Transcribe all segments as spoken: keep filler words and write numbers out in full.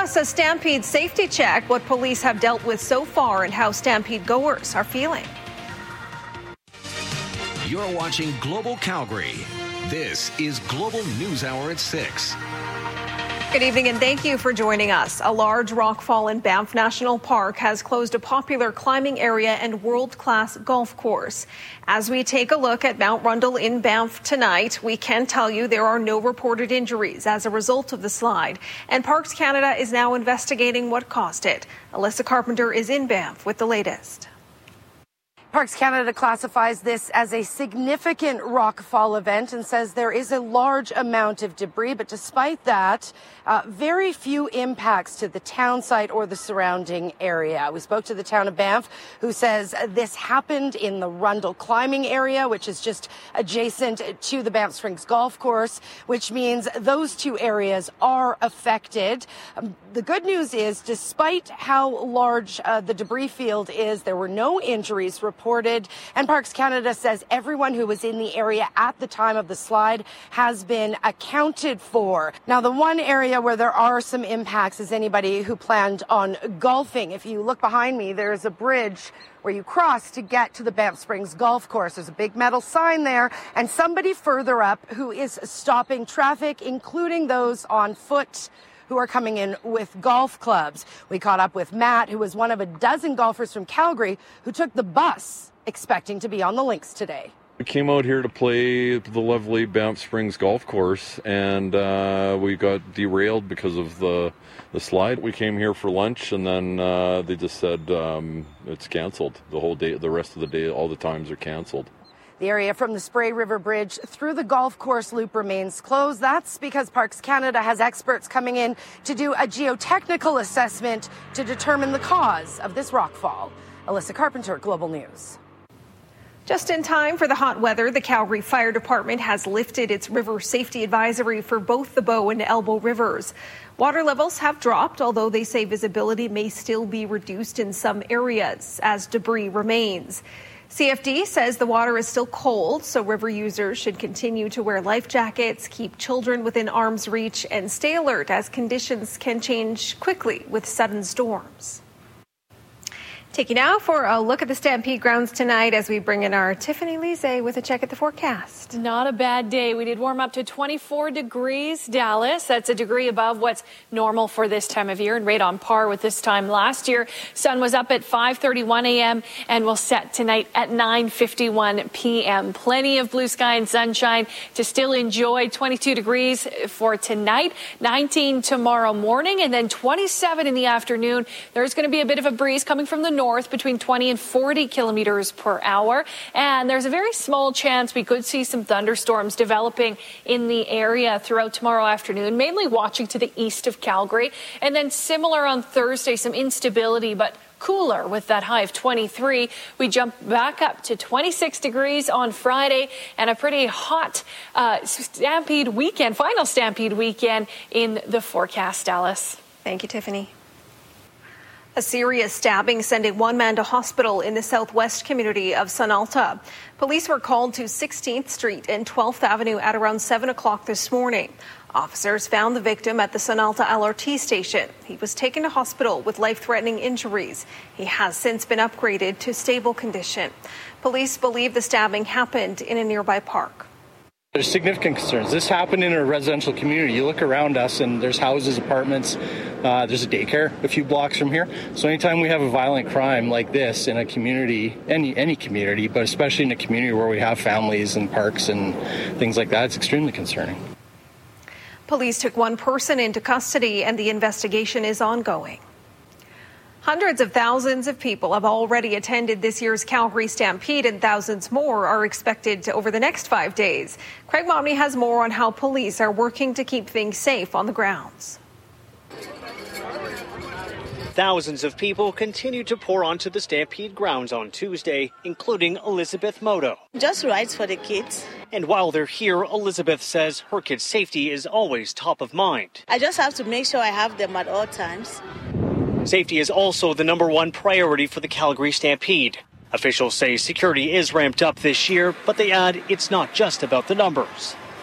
Plus, a Stampede safety check, what police have dealt with so far and how Stampede goers are feeling. You're watching Global Calgary. This is Global News Hour at six. Good evening and thank you for joining us. A large rockfall in Banff National Park has closed a popular climbing area and world-class golf course. As we take a look at Mount Rundle in Banff tonight, we can tell you there are no reported injuries as a result of the slide. And Parks Canada is now investigating what caused it. Alyssa Carpenter is in Banff with the latest. Parks Canada classifies this as a significant rockfall event and says there is a large amount of debris. But despite that, uh, very few impacts to the town site or the surrounding area. We spoke to the town of Banff, who says this happened in the Rundle climbing area, which is just adjacent to the Banff Springs golf course, which means those two areas are affected. Um, the good news is, despite how large uh, the debris field is, there were no injuries reported. Reported, and Parks Canada says everyone who was in the area at the time of the slide has been accounted for. Now, the one area where there are some impacts is anybody who planned on golfing. If you look behind me, there's a bridge where you cross to get to the Banff Springs golf course. There's a big metal sign there, and somebody further up who is stopping traffic, including those on foot who are coming in with golf clubs. We caught up with Matt, who was one of a dozen golfers from Calgary who took the bus expecting to be on the links today. We came out here to play the lovely Banff Springs golf course, and uh, we got derailed because of the the slide. We came here for lunch, and then uh, they just said um, it's canceled. The whole day, the rest of the day, all the times are canceled. The area from the Spray River Bridge through the golf course loop remains closed. That's because Parks Canada has experts coming in to do a geotechnical assessment to determine the cause of this rockfall. Alyssa Carpenter, Global News. Just in time for the hot weather, the Calgary Fire Department has lifted its river safety advisory for both the Bow and Elbow rivers. Water levels have dropped, although they say visibility may still be reduced in some areas as debris remains. C F D says the water is still cold, so river users should continue to wear life jackets, keep children within arm's reach, and stay alert as conditions can change quickly with sudden storms. Taking now for a look at the Stampede grounds tonight as we bring in our Tiffany Lise with a check at the forecast. Not a bad day. We did warm up to twenty-four degrees, Dallas. That's a degree above what's normal for this time of year and right on par with this time last year. Sun was up at five thirty-one a.m. and will set tonight at nine fifty-one p.m. Plenty of blue sky and sunshine to still enjoy. twenty-two degrees for tonight, nineteen tomorrow morning, and then twenty-seven in the afternoon. There's going to be a bit of a breeze coming from the north. North between twenty and forty kilometers per hour. And there's a very small chance we could see some thunderstorms developing in the area throughout tomorrow afternoon, mainly watching to the east of Calgary. And then similar on Thursday, some instability, but cooler with that high of twenty-three. We jump back up to twenty-six degrees on Friday and a pretty hot uh, Stampede weekend, final Stampede weekend in the forecast, Dallas. Thank you, Tiffany. A serious stabbing sending one man to hospital in the southwest community of Sunalta. Police were called to sixteenth Street and twelfth Avenue at around seven o'clock this morning. Officers found the victim at the Sunalta L R T station. He was taken to hospital with life-threatening injuries. He has since been upgraded to stable condition. Police believe the stabbing happened in a nearby park. There's significant concerns. This happened in a residential community. You look around us and there's houses, apartments, uh, there's a daycare a few blocks from here. So anytime we have a violent crime like this in a community, any any community, but especially in a community where we have families and parks and things like that, it's extremely concerning. Police took one person into custody and the investigation is ongoing. Hundreds of thousands of people have already attended this year's Calgary Stampede, and thousands more are expected to over the next five days. Craig Momney has more on how police are working to keep things safe on the grounds. Thousands of people continue to pour onto the Stampede grounds on Tuesday, including Elizabeth Moto. Just rides for the kids. And while they're here, Elizabeth says her kids' safety is always top of mind. I just have to make sure I have them at all times. Safety is also the number one priority for the Calgary Stampede. Officials say security is ramped up this year, but they add it's not just about the numbers.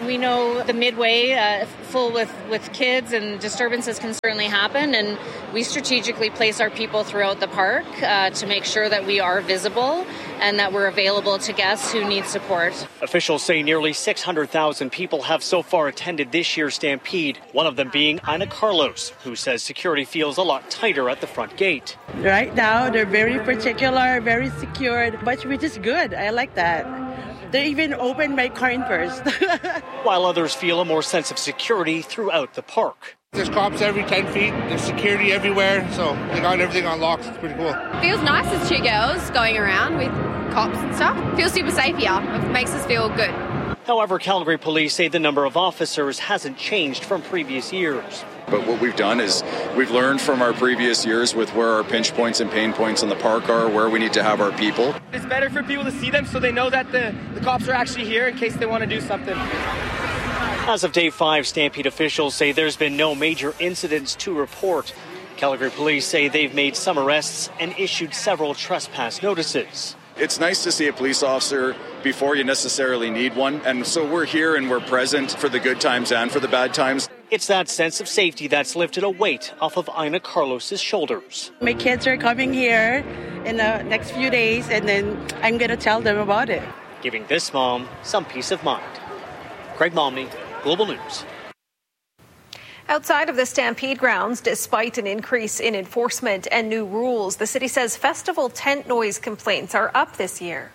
We know the midway uh, full with, with kids and disturbances can certainly happen, and we strategically place our people throughout the park uh, to make sure that we are visible and that we're available to guests who need support. Officials say nearly six hundred thousand people have so far attended this year's Stampede, one of them being Ina Carlos, who says security feels a lot tighter at the front gate. Right now, they're very particular, very secured, but which is good. I like that. They even opened my coin first. While others feel a more sense of security throughout the park. There's cops every ten feet. There's security everywhere, so they got everything on locks. It's pretty cool. Feels nice as two girls going around with cops and stuff. Feels super safe here. It makes us feel good. However, Calgary police say the number of officers hasn't changed from previous years. But what we've done is we've learned from our previous years with where our pinch points and pain points in the park are, where we need to have our people. It's better for people to see them so they know that the, the cops are actually here in case they want to do something. As of day five, Stampede officials say there's been no major incidents to report. Calgary police say they've made some arrests and issued several trespass notices. It's nice to see a police officer before you necessarily need one. And so we're here and we're present for the good times and for the bad times. It's that sense of safety that's lifted a weight off of Ina Carlos's shoulders. My kids are coming here in the next few days, and then I'm going to tell them about it. Giving this mom some peace of mind. Craig Momney, Global News. Outside of the Stampede grounds, despite an increase in enforcement and new rules, the city says festival tent noise complaints are up this year.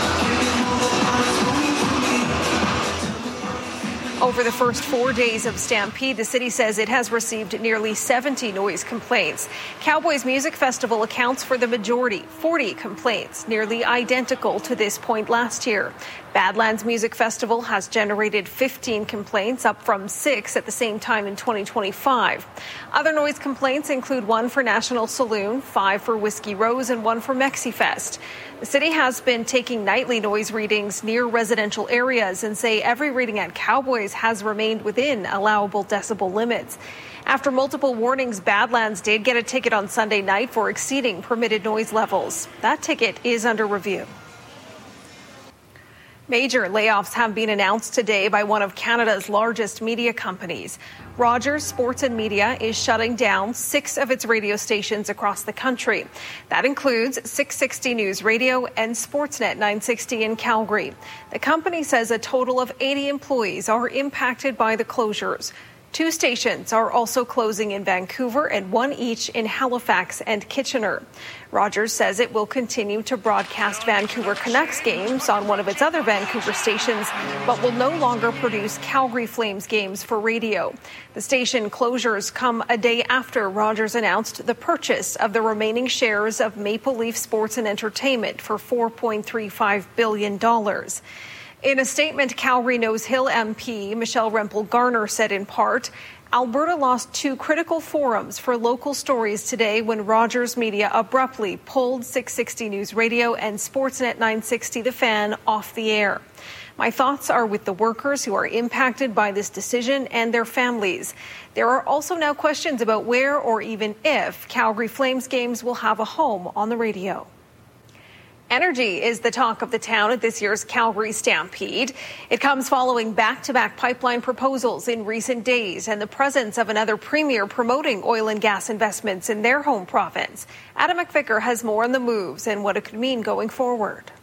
Over the first four days of Stampede, the city says it has received nearly seventy noise complaints. Cowboys Music Festival accounts for the majority, forty complaints, nearly identical to this point last year. Badlands Music Festival has generated fifteen complaints, up from six at the same time in twenty twenty-five. Other noise complaints include one for National Saloon, five for Whiskey Rose, and one for MexiFest. The city has been taking nightly noise readings near residential areas and say every reading at Cowboys has remained within allowable decibel limits. After multiple warnings, Badlands did get a ticket on Sunday night for exceeding permitted noise levels. That ticket is under review. Major layoffs have been announced today by one of Canada's largest media companies. Rogers Sports and Media is shutting down six of its radio stations across the country. That includes six sixty News Radio and Sportsnet nine sixty in Calgary. The company says a total of eighty employees are impacted by the closures. Two stations are also closing in Vancouver and one each in Halifax and Kitchener. Rogers says it will continue to broadcast Vancouver Canucks games on one of its other Vancouver stations, but will no longer produce Calgary Flames games for radio. The station closures come a day after Rogers announced the purchase of the remaining shares of Maple Leaf Sports and Entertainment for four point three five billion dollars. In a statement, Calgary Nose Hill M P Michelle Rempel-Garner said in part, Alberta lost two critical forums for local stories today when Rogers Media abruptly pulled six sixty News Radio and Sportsnet nine sixty The Fan off the air. My thoughts are with the workers who are impacted by this decision and their families. There are also now questions about where or even if Calgary Flames games will have a home on the radio. Energy is the talk of the town at this year's Calgary Stampede. It comes following back-to-back pipeline proposals in recent days and the presence of another premier promoting oil and gas investments in their home province. Adam McVicker has more on the moves and what it could mean going forward.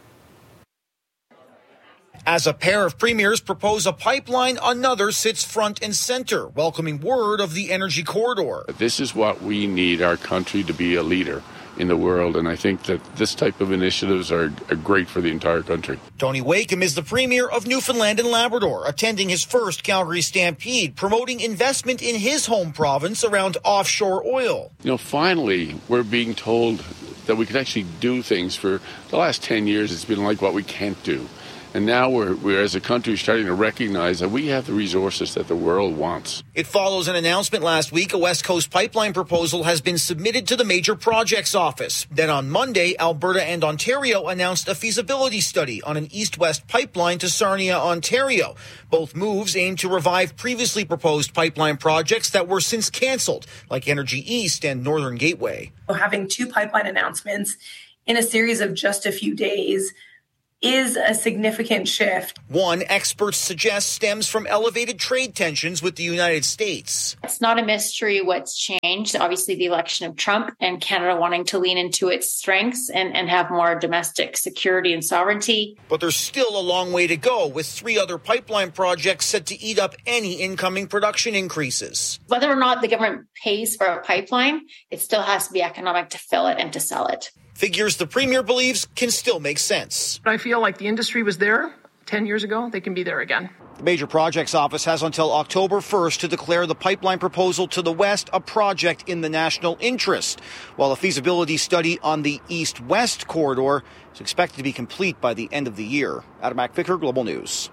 As a pair of premiers propose a pipeline, another sits front and center, welcoming word of the energy corridor. This is what we need our country to be a leader in the world, and I think that this type of initiatives are, are great for the entire country. Tony Wakeham is the Premier of Newfoundland and Labrador, attending his first Calgary Stampede, promoting investment in his home province around offshore oil. You know, finally, we're being told that we can actually do things. For the last ten years, it's been like what we can't do. And now we're, we're, as a country, starting to recognize that we have the resources that the world wants. It follows an announcement last week. A West Coast pipeline proposal has been submitted to the Major Projects Office. Then on Monday, Alberta and Ontario announced a feasibility study on an east-west pipeline to Sarnia, Ontario. Both moves aim to revive previously proposed pipeline projects that were since canceled, like Energy East and Northern Gateway. Having two pipeline announcements in a series of just a few days is a significant shift. One, experts suggest stems from elevated trade tensions with the United States. It's not a mystery what's changed. Obviously, the election of Trump and Canada wanting to lean into its strengths and, and have more domestic security and sovereignty. But there's still a long way to go, with three other pipeline projects set to eat up any incoming production increases. Whether or not the government pays for a pipeline, it still has to be economic to fill it and to sell it. Figures the Premier believes can still make sense. I feel like the industry was there ten years ago. They can be there again. The Major Projects Office has until October first to declare the pipeline proposal to the west a project in the national interest, while a feasibility study on the east-west corridor is expected to be complete by the end of the year. Adam McVicker, Global News.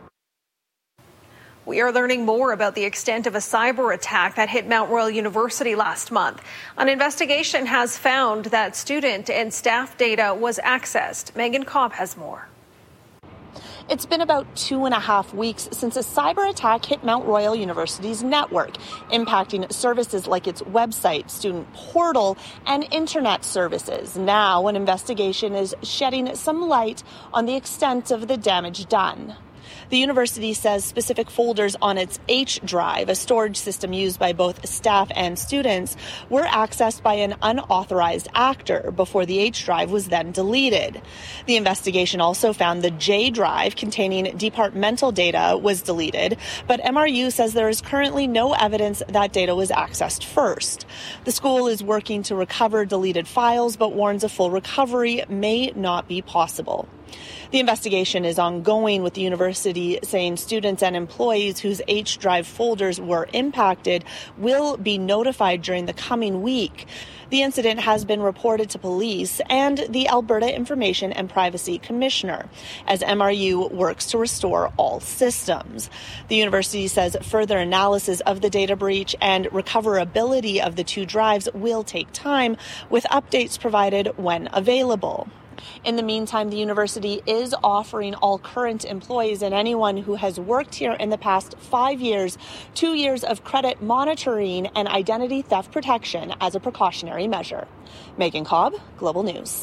We are learning more about the extent of a cyber attack that hit Mount Royal University last month. An investigation has found that student and staff data was accessed. Megan Cobb has more. It's been about two and a half weeks since a cyber attack hit Mount Royal University's network, impacting services like its website, student portal, and internet services. Now, an investigation is shedding some light on the extent of the damage done. The university says specific folders on its H drive, a storage system used by both staff and students, were accessed by an unauthorized actor before the H drive was then deleted. The investigation also found the J drive containing departmental data was deleted, but M R U says there is currently no evidence that data was accessed first. The school is working to recover deleted files, but warns a full recovery may not be possible. The investigation is ongoing, with the university saying students and employees whose H drive folders were impacted will be notified during the coming week. The incident has been reported to police and the Alberta Information and Privacy Commissioner as M R U works to restore all systems. The university says further analysis of the data breach and recoverability of the two drives will take time, with updates provided when available. In the meantime, the university is offering all current employees and anyone who has worked here in the past five years, two years of credit monitoring and identity theft protection as a precautionary measure. Megan Cobb, Global News.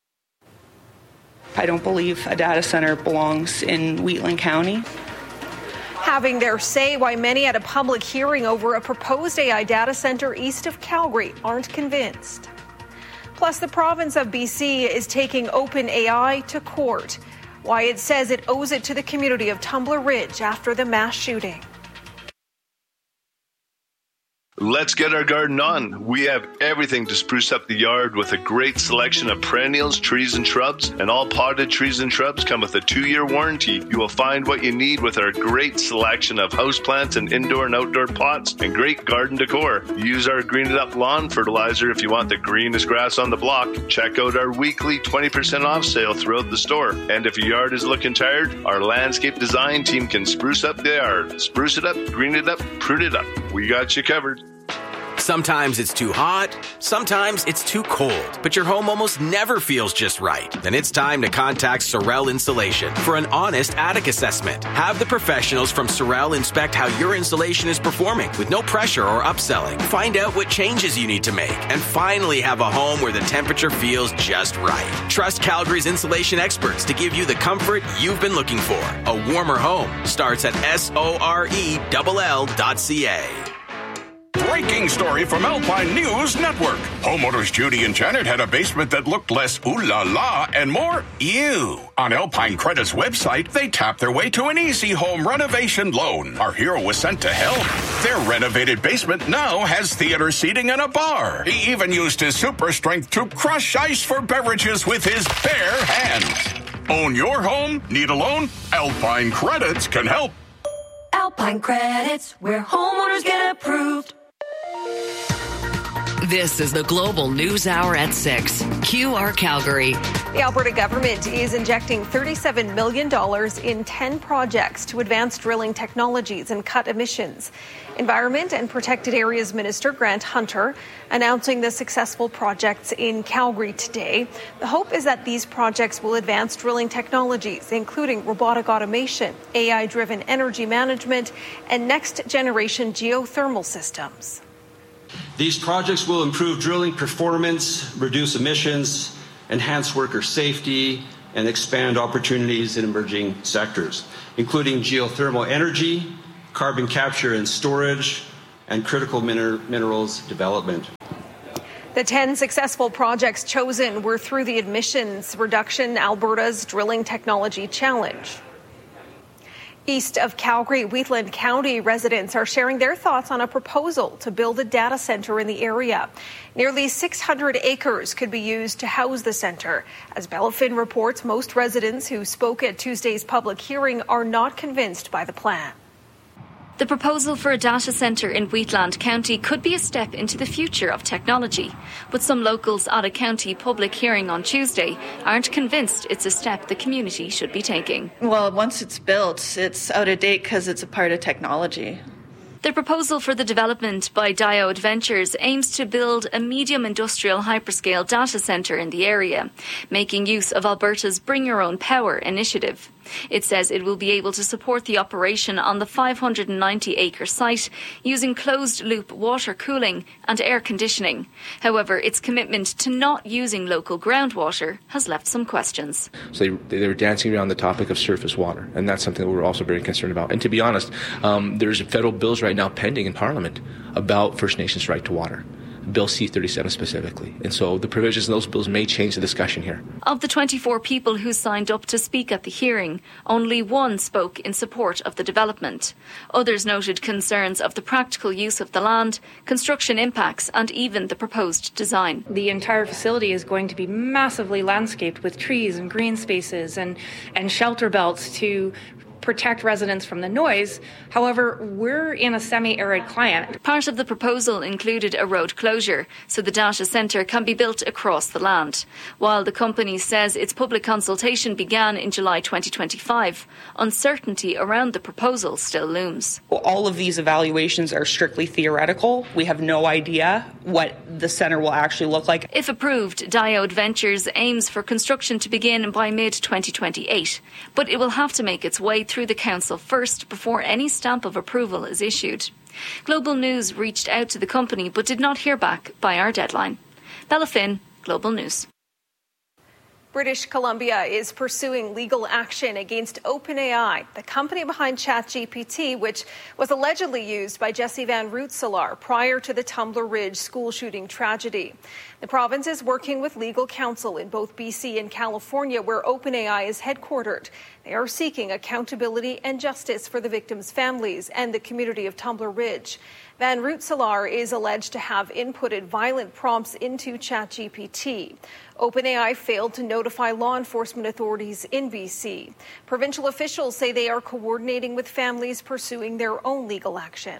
I don't believe a data center belongs in Wheatland County. Having their say why many at a public hearing over a proposed A I data center east of Calgary aren't convinced. Plus, the province of B C is taking OpenAI to court. Why it says it owes it to the community of Tumbler Ridge after the mass shooting. Let's get our garden on. We have everything to spruce up the yard with a great selection of perennials, trees, and shrubs. And all potted trees and shrubs come with a two-year warranty. You will find what you need with our great selection of houseplants and indoor and outdoor pots and great garden decor. Use our Green It Up lawn fertilizer if you want the greenest grass on the block. Check out our weekly twenty percent off sale throughout the store. And if your yard is looking tired, our landscape design team can spruce up the yard. Spruce it up, green it up, prune it up. We got you covered. Sometimes it's too hot, sometimes it's too cold, but your home almost never feels just right. Then it's time to contact Sorel Insulation for an honest attic assessment. Have the professionals from Sorel inspect how your insulation is performing with no pressure or upselling. Find out what changes you need to make and finally have a home where the temperature feels just right. Trust Calgary's insulation experts to give you the comfort you've been looking for. A warmer home starts at S O R E L L dot C A. Breaking story from Alpine News Network. Homeowners Judy and Janet had a basement that looked less ooh la la and more ew. On Alpine Credit's website, they tapped their way to an easy home renovation loan. Our hero was sent to help. Their renovated basement now has theater seating and a bar. He even used his super strength to crush ice for beverages with his bare hands. Own your home? Need a loan? Alpine Credits can help. Alpine Credits, where homeowners get approved. This is the Global News Hour at six. Q R Calgary. The Alberta government is injecting thirty-seven million dollars in ten projects to advance drilling technologies and cut emissions. Environment and Protected Areas Minister Grant Hunter announcing the successful projects in Calgary today. The hope is that these projects will advance drilling technologies, including robotic automation, A I-driven energy management, and next-generation geothermal systems. These projects will improve drilling performance, reduce emissions, enhance worker safety, and expand opportunities in emerging sectors, including geothermal energy, carbon capture and storage, and critical miner- minerals development. The ten successful projects chosen were through the Emissions Reduction Alberta's Drilling Technology Challenge. East of Calgary, Wheatland County residents are sharing their thoughts on a proposal to build a data center in the area. Nearly six hundred acres could be used to house the center. As Bellafin reports, most residents who spoke at Tuesday's public hearing are not convinced by the plan. The proposal for a data centre in Wheatland County could be a step into the future of technology, but some locals at a county public hearing on Tuesday aren't convinced it's a step the community should be taking. Well, once it's built, it's out of date because it's a part of technology. The proposal for the development by Diode Ventures aims to build a medium industrial hyperscale data centre in the area, making use of Alberta's Bring Your Own Power initiative. It says it will be able to support the operation on the five hundred ninety acre site using closed-loop water cooling and air conditioning. However, its commitment to not using local groundwater has left some questions. So they, they were dancing around the topic of surface water, and that's something that we're also very concerned about. And to be honest, um, there's federal bills right now pending in Parliament about First Nations' right to water. Bill C thirty-seven specifically. And so the provisions in those bills may change the discussion here. Of the twenty-four people who signed up to speak at the hearing, only one spoke in support of the development. Others noted concerns of the practical use of the land, construction impacts, and even the proposed design. The entire facility is going to be massively landscaped with trees and green spaces and, and shelter belts to protect residents from the noise. However, we're in a semi-arid climate. Part of the proposal included a road closure so the data centre can be built across the land. While the company says its public consultation began in July twenty twenty-five, uncertainty around the proposal still looms. All of these evaluations are strictly theoretical. We have no idea what the centre will actually look like. If approved, Diode Ventures aims for construction to begin by mid twenty twenty-eight, but it will have to make its way through the council first before any stamp of approval is issued. Global News reached out to the company but did not hear back by our deadline. Bella Finn, Global News. British Columbia is pursuing legal action against OpenAI, the company behind ChatGPT, which was allegedly used by Jesse Van Rootselaar prior to the Tumbler Ridge school shooting tragedy. The province is working with legal counsel in both B C and California, where OpenAI is headquartered. They are seeking accountability and justice for the victims' families and the community of Tumbler Ridge. Van Rootselaar is alleged to have inputted violent prompts into ChatGPT. OpenAI failed to notify law enforcement authorities in B C. Provincial officials say they are coordinating with families pursuing their own legal action.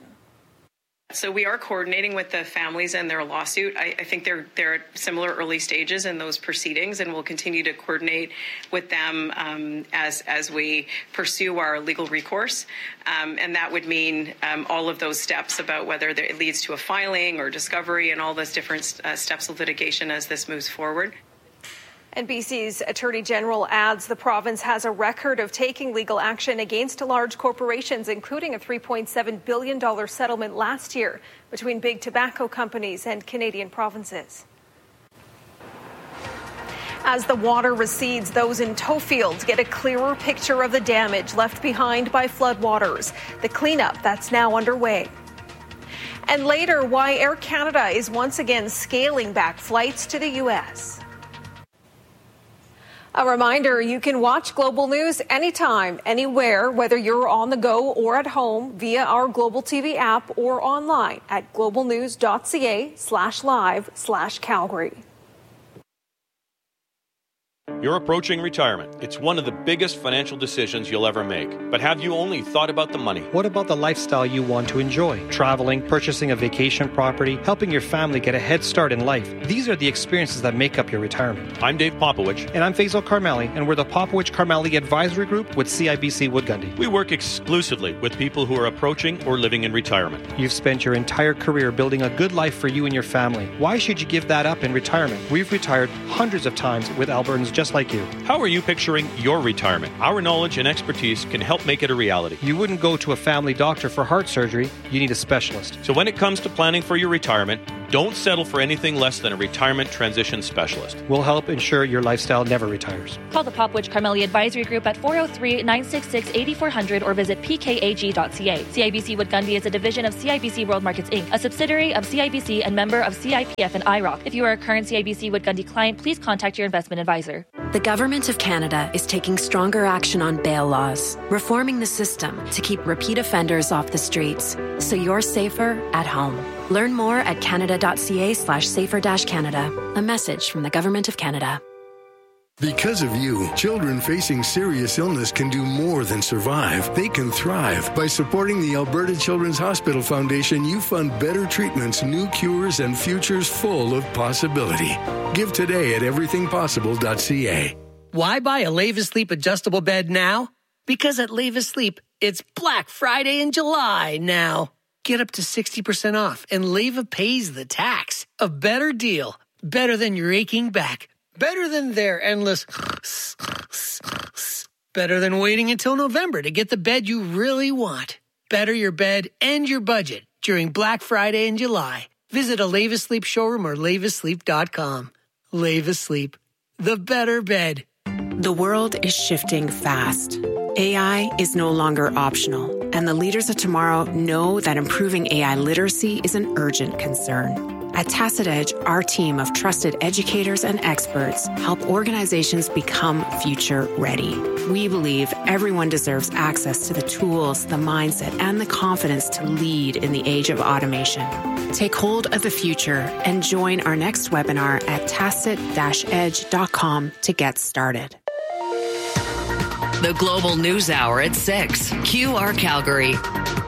So we are coordinating with the families and their lawsuit. I, I think they're they're at similar early stages in those proceedings, and we'll continue to coordinate with them um, as as we pursue our legal recourse. Um, and that would mean um, all of those steps about whether there, it leads to a filing or discovery and all those different uh, steps of litigation as this moves forward. And B C's Attorney General adds the province has a record of taking legal action against large corporations, including a three point seven billion dollars settlement last year between big tobacco companies and Canadian provinces. As the water recedes, those in Tofield get a clearer picture of the damage left behind by floodwaters. The cleanup that's now underway. And later, why Air Canada is once again scaling back flights to the U S. A reminder, you can watch Global News anytime, anywhere, whether you're on the go or at home via our Global T V app or online at globalnews.ca slash live slash Calgary. You're approaching retirement. It's one of the biggest financial decisions you'll ever make. But have you only thought about the money? What about the lifestyle you want to enjoy? Traveling, purchasing a vacation property, helping your family get a head start in life. These are the experiences that make up your retirement. I'm Dave Popowich. And I'm Faisal Karmali, and we're the Popowich Karmali Advisory Group with C I B C Wood Gundy. We work exclusively with people who are approaching or living in retirement. You've spent your entire career building a good life for you and your family. Why should you give that up in retirement? We've retired hundreds of times with Albertans just like you. How are you picturing your retirement? Our knowledge and expertise can help make it a reality. You wouldn't go to a family doctor for heart surgery. You need a specialist. So when it comes to planning for your retirement, Don't settle for anything less than a retirement transition specialist. We'll help ensure your lifestyle never retires. Call the Popwich Carmelia Advisory Group at four oh three, nine six six, eight four zero zero or visit p k a g dot c a. C I B C Wood Gundy is a division of C I B C World Markets Incorporated, a subsidiary of C I B C and member of C I P F and I R O C. If you are a current C I B C Wood Gundy client, please contact your investment advisor. The Government of Canada is taking stronger action on bail laws, reforming the system to keep repeat offenders off the streets, so you're safer at home. Learn more at canada.ca slash safer dash Canada. A message from the Government of Canada. Because of you, children facing serious illness can do more than survive. They can thrive. By supporting the Alberta Children's Hospital Foundation, you fund better treatments, new cures, and futures full of possibility. Give today at everything possible dot c a. Why buy a Lavis Sleep adjustable bed now? Because at Lavis Sleep, it's Black Friday in July now. Get up to sixty percent off, and Leva pays the tax. A better deal. Better than your aching back. Better than their endless... Better than waiting until November to get the bed you really want. Better your bed and your budget during Black Friday in July. Visit a Lavis Sleep showroom or lavis sleep dot com. Lavis Sleep. The better bed. The world is shifting fast. A I is no longer optional, and the leaders of tomorrow know that improving A I literacy is an urgent concern. At Tacit Edge, our team of trusted educators and experts help organizations become future ready. We believe everyone deserves access to the tools, the mindset, and the confidence to lead in the age of automation. Take hold of the future and join our next webinar at tacit dash edge dot com to get started. The Global News Hour at six. Q R Calgary.